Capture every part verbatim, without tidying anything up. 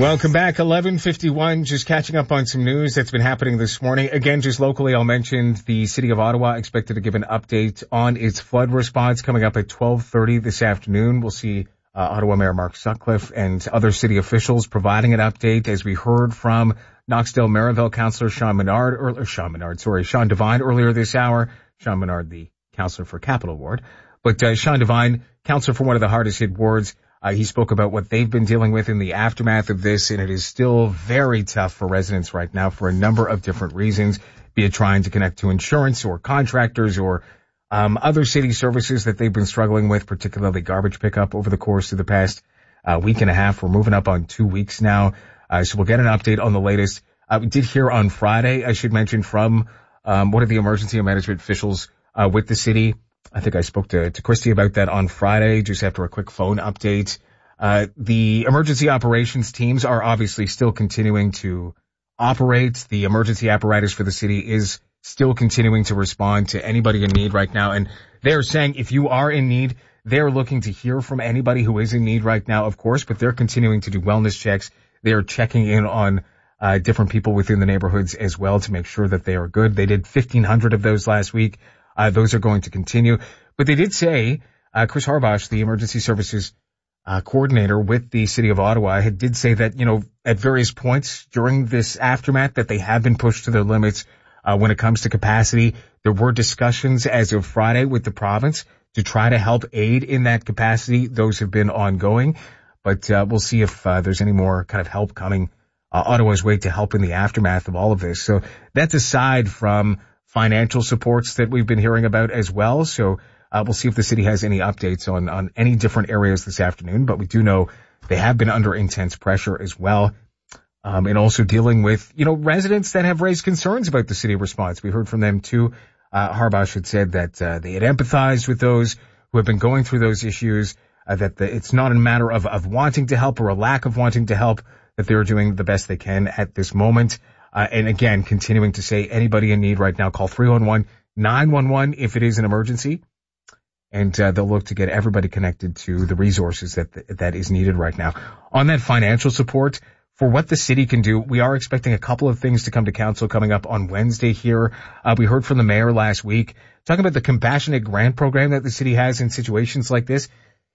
Welcome back. eleven fifty-one, just catching up on some news that's been happening this morning. Again, just locally, I'll mention the city of Ottawa expected to give an update on its flood response coming up at twelve thirty this afternoon. We'll see uh, Ottawa Mayor Mark Sutcliffe and other city officials providing an update, as we heard from Knoxdale-Merivale Councillor Sean Menard, or, or Sean Menard, sorry, Sean Devine earlier this hour. Sean Menard, the councillor for Capital Ward. But uh, Sean Devine, councillor for one of the hardest hit wards, Uh, he spoke about what they've been dealing with in the aftermath of this, and it is still very tough for residents right now for a number of different reasons, be it trying to connect to insurance or contractors or um, other city services that they've been struggling with, particularly garbage pickup over the course of the past uh, week and a half. We're moving up on two weeks now, uh, so we'll get an update on the latest. Uh, we did hear on Friday, I should mention, from um, one of the emergency management officials uh, with the city. I think I spoke to, to Christy about that on Friday, just after a quick phone update. Uh, the emergency operations teams are obviously still continuing to operate. The emergency apparatus for the city is still continuing to respond to anybody in need right now. And they're saying if you are in need, they're looking to hear from anybody who is in need right now, of course, but they're continuing to do wellness checks. They're checking in on uh, different people within the neighborhoods as well to make sure that they are good. They did fifteen hundred of those last week. Uh, those are going to continue. But they did say, uh, Chris Harbash, the emergency services uh, coordinator with the city of Ottawa, had did say that, you know, at various points during this aftermath that they have been pushed to their limits uh, when it comes to capacity. There were discussions as of Friday with the province to try to help aid in that capacity. Those have been ongoing, but uh, we'll see if uh, there's any more kind of help coming uh, Ottawa's way to help in the aftermath of all of this. So that's aside from financial supports that we've been hearing about as well. So uh, we'll see if the city has any updates on, on any different areas this afternoon. But we do know they have been under intense pressure as well. Um, and also dealing with, you know, residents that have raised concerns about the city response. We heard from them too. Uh, Harbash had said that uh, they had empathized with those who have been going through those issues, uh, that the, it's not a matter of, of wanting to help or a lack of wanting to help, that they're doing the best they can at this moment. Uh, and again, continuing to say anybody in need right now, call three one one, nine one one if it is an emergency. And uh, they'll look to get everybody connected to the resources that that is needed right now. On that financial support, for what the city can do, we are expecting a couple of things to come to council coming up on Wednesday here. Uh, we heard from the mayor last week talking about the compassionate grant program that the city has in situations like this.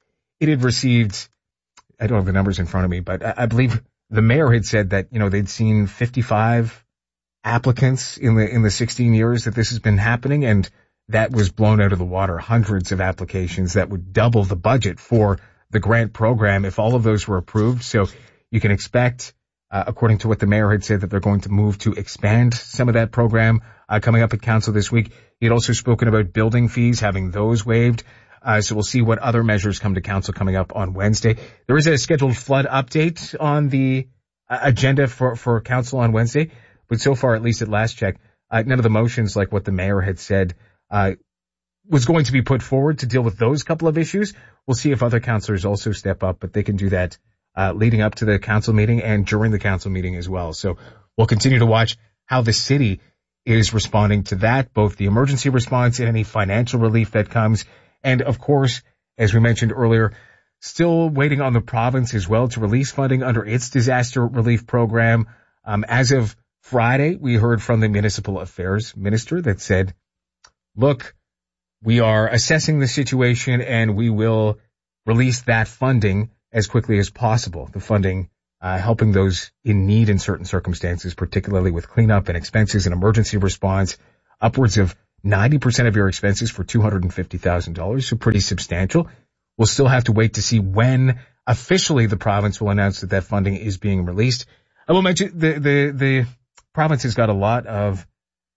It had received, I don't have the numbers in front of me, but I, I believe the mayor had said that, you know, they'd seen fifty-five applicants in the, in the sixteen years that this has been happening. And that was blown out of the water. Hundreds of applications that would double the budget for the grant program if all of those were approved. So you can expect, uh, according to what the mayor had said, that they're going to move to expand some of that program, uh, coming up at council this week. He had also spoken about building fees, having those waived. Uh, so we'll see what other measures come to council coming up on Wednesday. There is a scheduled flood update on the uh, agenda for, for council on Wednesday. But so far, at least at last check, uh, none of the motions like what the mayor had said, uh, was going to be put forward to deal with those couple of issues. We'll see if other councillors also step up, but they can do that, uh, leading up to the council meeting and during the council meeting as well. So we'll continue to watch how the city is responding to that, both the emergency response and any financial relief that comes. And of course, as we mentioned earlier, still waiting on the province as well to release funding under its disaster relief program. Um, as of Friday, we heard from the municipal affairs minister that said, look, we are assessing the situation and we will release that funding as quickly as possible. The funding uh, helping those in need in certain circumstances, particularly with cleanup and expenses and emergency response, upwards of ninety percent of your expenses for two hundred fifty thousand dollars, so pretty substantial. We'll still have to wait to see when officially the province will announce that that funding is being released. I will mention the the the province has got a lot of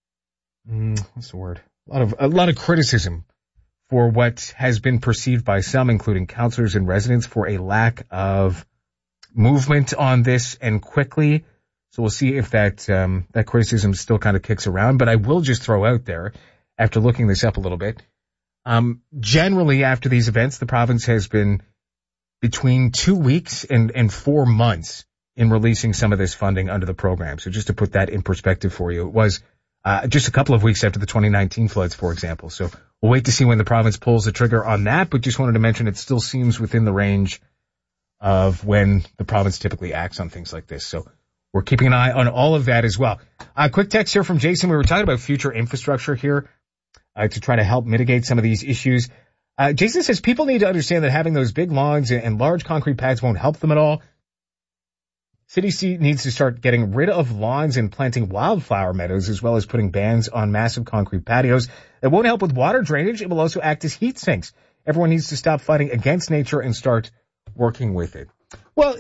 mm, what's the word? A lot of a lot of criticism for what has been perceived by some, including councillors and residents, for a lack of movement on this and quickly. So we'll see if that um, that criticism still kind of kicks around. But I will just throw out there, after looking this up a little bit, um, generally after these events, the province has been between two weeks and, and four months in releasing some of this funding under the program. So just to put that in perspective for you, it was uh, just a couple of weeks after the twenty nineteen floods, for example. So we'll wait to see when the province pulls the trigger on that, but just wanted to mention it still seems within the range of when the province typically acts on things like this. So we're keeping an eye on all of that as well. A uh, quick text here from Jason. We were talking about future infrastructure here uh, to try to help mitigate some of these issues. Uh, Jason says people need to understand that having those big lawns and large concrete pads won't help them at all. City C needs to start getting rid of lawns and planting wildflower meadows, as well as putting bans on massive concrete patios. It won't help with water drainage. It will also act as heat sinks. Everyone needs to stop fighting against nature and start working with it. Well,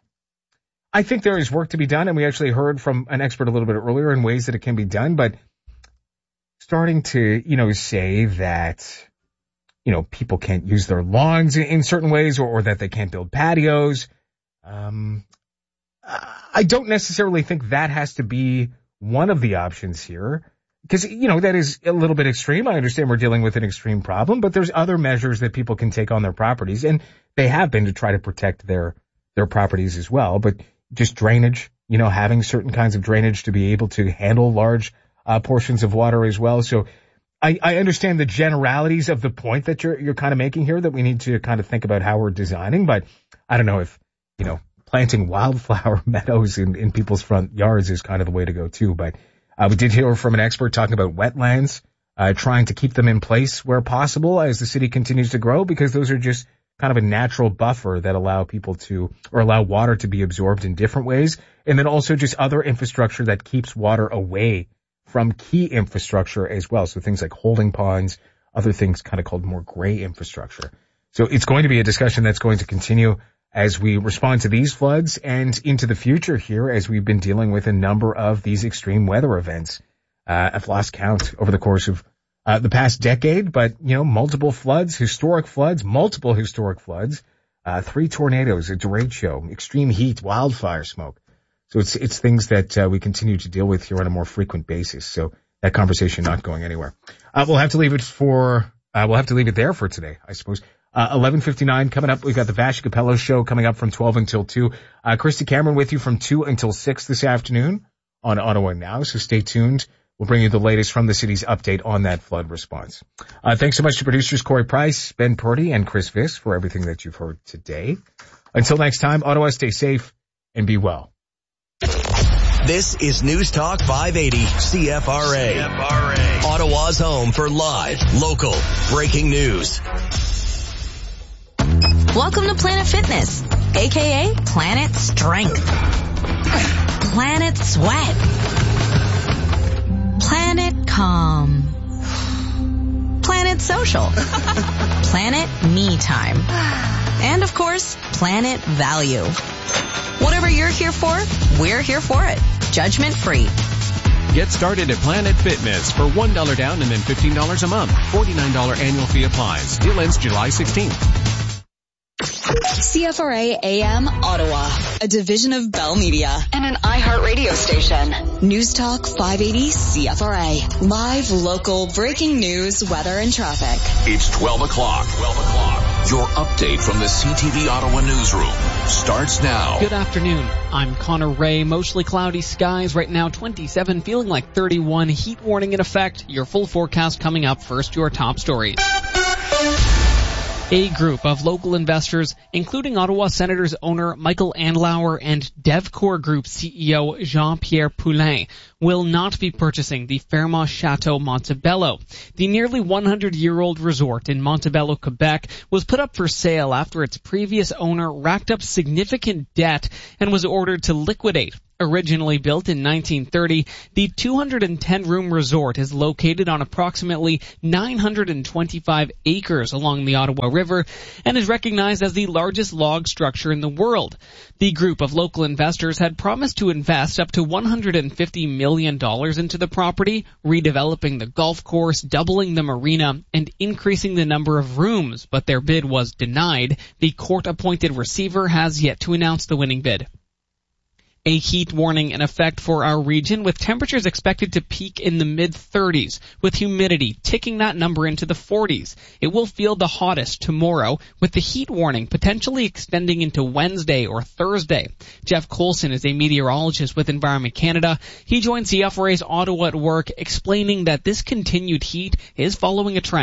I think there is work to be done, and we actually heard from an expert a little bit earlier in ways that it can be done, but starting to, you know, say that, you know, people can't use their lawns in certain ways, or, or that they can't build patios, um, I don't necessarily think that has to be one of the options here, because, you know, that is a little bit extreme. I understand we're dealing with an extreme problem, but there's other measures that people can take on their properties, and they have been to try to protect their, their properties as well. But just drainage, you know, having certain kinds of drainage to be able to handle large uh, portions of water as well. So I, I understand the generalities of the point that you're, you're kind of making here, that we need to kind of think about how we're designing, but I don't know if, you know, planting wildflower meadows in, in people's front yards is kind of the way to go too. But uh, we did hear from an expert talking about wetlands, uh, trying to keep them in place where possible as the city continues to grow, because those are just kind of a natural buffer that allow people to, or allow water to be absorbed in different ways. And then also just other infrastructure that keeps water away from key infrastructure as well. So things like holding ponds, other things kind of called more gray infrastructure. So it's going to be a discussion that's going to continue as we respond to these floods and into the future here, as we've been dealing with a number of these extreme weather events. Uh, I've lost count over the course of uh, the past decade, but, you know, multiple floods, historic floods, multiple historic floods, uh, three tornadoes, a derecho, extreme heat, wildfire smoke. So it's, it's things that uh, we continue to deal with here on a more frequent basis. So that conversation not going anywhere. Uh, we'll have to leave it for, uh, we'll have to leave it there for today, I suppose. Uh, eleven fifty-nine coming up. We've got the Vash Capello show coming up from twelve until two. Uh, Christy Cameron with you from two until six this afternoon on Ottawa Now. So stay tuned. We'll bring you the latest from the city's update on that flood response. Uh, thanks so much to producers Corey Price, Ben Purdy, and Chris Viss for everything that you've heard today. Until next time, Ottawa, stay safe and be well. This is News Talk five eighty C F R A. C F R A. Ottawa's home for live, local, breaking news. Welcome to Planet Fitness, aka Planet Strength, Planet Sweat, Planet Calm, Planet Social, Planet Me Time, and of course, Planet Value. Whatever you're here for, we're here for it. Judgment free. Get started at Planet Fitness for one dollar down and then fifteen dollars a month. forty-nine dollars annual fee applies. Deal ends July sixteenth. C F R A A M Ottawa, a division of Bell Media and an iHeart radio station. News Talk five eighty C F R A. Live, local, breaking news, weather, and traffic. It's twelve o'clock. twelve o'clock. Your update from the C T V Ottawa newsroom starts now. Good afternoon. I'm Connor Ray. Mostly cloudy skies right now, twenty-seven, feeling like thirty-one. Heat warning in effect. Your full forecast coming up. First, your top stories. A group of local investors, including Ottawa Senators owner Michael Andlauer and DevCore Group C E O Jean-Pierre Poulin, will not be purchasing the Fairmont Chateau Montebello. The nearly one hundred year old resort in Montebello, Quebec, was put up for sale after its previous owner racked up significant debt and was ordered to liquidate. Originally built in nineteen thirty, the two hundred ten room resort is located on approximately nine hundred twenty-five acres along the Ottawa River and is recognized as the largest log structure in the world. The group of local investors had promised to invest up to one hundred fifty million dollars into the property, redeveloping the golf course, doubling the marina, and increasing the number of rooms, but their bid was denied. The court-appointed receiver has yet to announce the winning bid. A heat warning in effect for our region, with temperatures expected to peak in the mid thirties, with humidity ticking that number into the forties. It will feel the hottest tomorrow, with the heat warning potentially extending into Wednesday or Thursday. Jeff Coulson is a meteorologist with Environment Canada. He joined C F R A's Ottawa at Work, explaining that this continued heat is following a trend.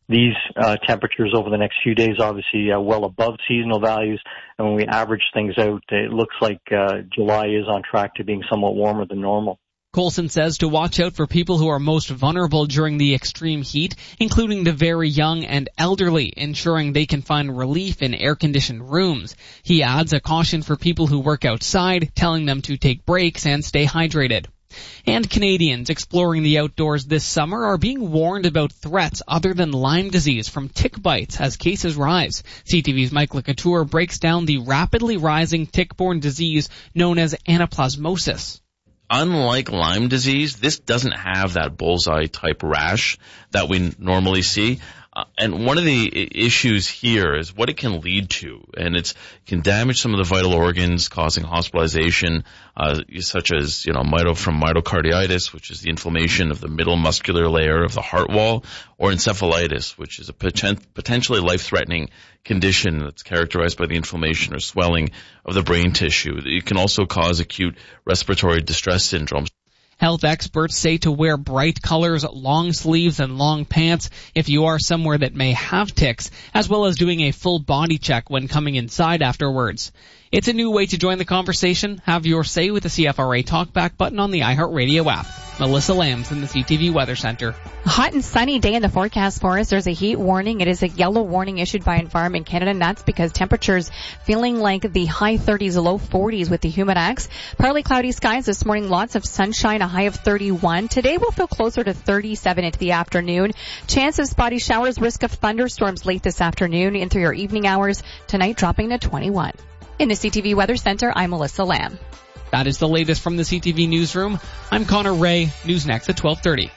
these uh, temperatures over the next few days, obviously uh, well above seasonal values. And when we average things out, it looks like uh, July is on track to being somewhat warmer than normal. Coulson says to watch out for people who are most vulnerable during the extreme heat, including the very young and elderly, ensuring they can find relief in air-conditioned rooms. He adds a caution for people who work outside, telling them to take breaks and stay hydrated. And Canadians exploring the outdoors this summer are being warned about threats other than Lyme disease from tick bites as cases rise. C T V's Mike LeCouture breaks down the rapidly rising tick-borne disease known as anaplasmosis. Unlike Lyme disease, this doesn't have that bullseye-type rash that we normally see. Uh, and one of the issues here is what it can lead to, and it's, it can damage some of the vital organs, causing hospitalization, uh, such as, you know, mito, from myocarditis, which is the inflammation of the middle muscular layer of the heart wall, or encephalitis, which is a poten- potentially life-threatening condition that's characterized by the inflammation or swelling of the brain tissue. It can also cause acute respiratory distress syndrome. Health experts say to wear bright colors, long sleeves, and long pants if you are somewhere that may have ticks, as well as doing a full body check when coming inside afterwards. It's a new way to join the conversation. Have your say with the C F R A Talkback button on the iHeartRadio app. Melissa Lambs in the C T V Weather Center. A hot and sunny day in the forecast for us. There's a heat warning. It is a yellow warning issued by Environment Canada, and that's because temperatures feeling like the high thirties, low forties with the Humidex. Partly cloudy skies this morning, lots of sunshine, a high of thirty-one. Today we'll feel closer to thirty-seven into the afternoon. Chance of spotty showers, risk of thunderstorms late this afternoon into your evening hours. Tonight dropping to twenty-one. In the C T V Weather Center, I'm Melissa Lamb. That is the latest from the C T V Newsroom. I'm Connor Ray. News next at twelve thirty.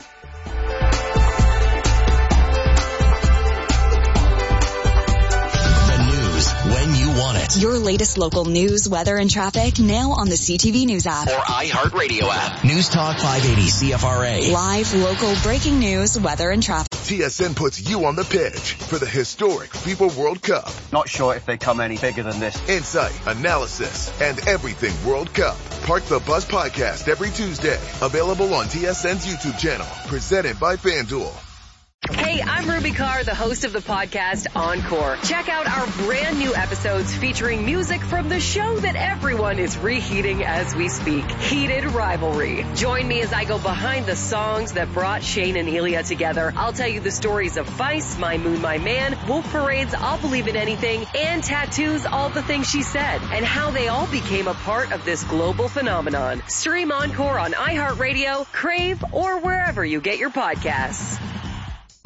The news when you want it. Your latest local news, weather, and traffic now on the C T V News app. Or iHeartRadio app. News Talk five eighty C F R A. Live, local, breaking news, weather, and traffic. T S N puts you on the pitch for the historic FIFA World Cup. Not sure if they come any bigger than this. Insight, analysis, and everything World Cup. Park the Bus podcast every Tuesday. Available on T S N's YouTube channel. Presented by FanDuel. Hey, I'm Ruby Carr, the host of the podcast Encore. Check out our brand new episodes featuring music from the show that everyone is reheating as we speak, Heated Rivalry. Join me as I go behind the songs that brought Shane and Ilya together. I'll tell you the stories of Vice, My Moon, My Man, Wolf Parade's I'll Believe in Anything, and Tattoo's All the Things She Said, and how they all became a part of this global phenomenon. Stream Encore on iHeartRadio, Crave, or wherever you get your podcasts.